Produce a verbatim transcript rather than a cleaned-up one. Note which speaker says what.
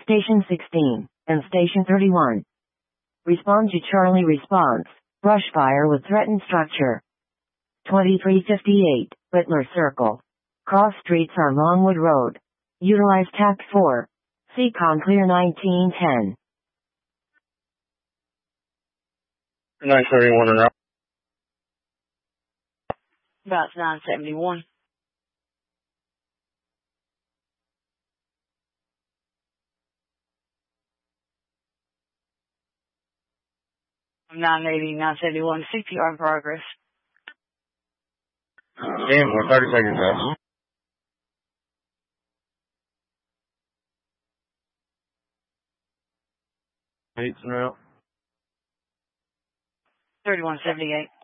Speaker 1: Station sixteen, and Station thirty-one. Respond to Charlie response. Brush fire with threatened structure. twenty-three fifty-eight, Whitler Circle. Cross streets on Longwood Road. Utilize Tact four. C COM clear nineteen ten.
Speaker 2: nine thirty-one and out.
Speaker 3: About nine seventy-one. nine eighty, nine seventy-one, C P R in progress.
Speaker 2: Damn, we're thirty seconds left. Eight and out.
Speaker 3: thirty-one seventy-eight.